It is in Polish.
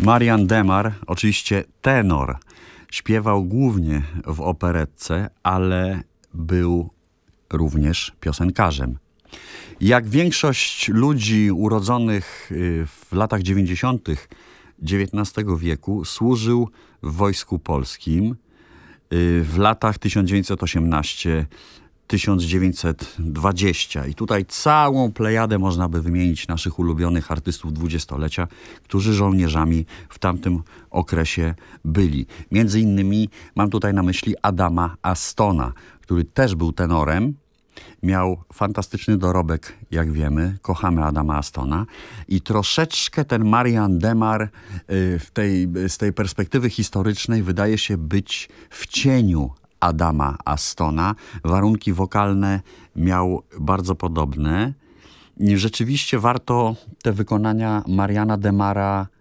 Marian Demar, oczywiście tenor, śpiewał głównie w operetce, ale był również piosenkarzem. Jak większość ludzi urodzonych w latach 90. XIX wieku służył w Wojsku Polskim w latach 1918-1920. I tutaj całą plejadę można by wymienić naszych ulubionych artystów dwudziestolecia, którzy żołnierzami w tamtym okresie byli. Między innymi mam tutaj na myśli Adama Astona, który też był tenorem. Miał fantastyczny dorobek, jak wiemy. Kochamy Adama Astona. I troszeczkę ten Marian Demar z tej perspektywy historycznej wydaje się być w cieniu Adama Astona. Warunki wokalne miał bardzo podobne. I rzeczywiście warto te wykonania Mariana Demara